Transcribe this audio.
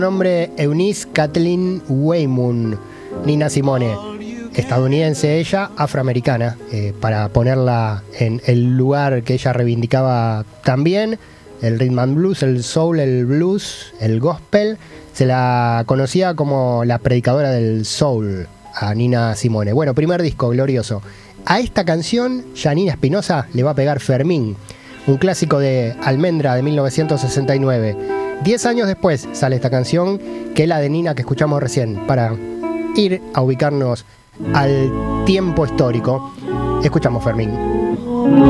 Nombre Eunice Kathleen Waymun, Nina Simone, estadounidense ella, afroamericana, para ponerla en el lugar que ella reivindicaba también, el rhythm and blues, el soul, el blues, el gospel. Se la conocía como la predicadora del soul a Nina Simone. Bueno, primer disco, glorioso. A esta canción, Janina Espinosa le va a pegar Fermín, un clásico de Almendra de 1969. 10 años después sale esta canción, que es la de Nina que escuchamos recién, para ir a ubicarnos al tiempo histórico. Escuchamos Fermín.